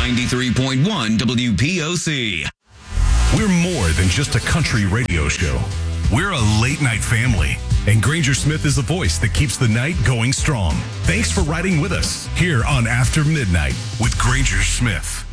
93.1 WPOC. We're more than just a country radio show. We're a late-night family, and Granger Smith is the voice that keeps the night going strong. Thanks for riding with us here on After Midnight with Granger Smith.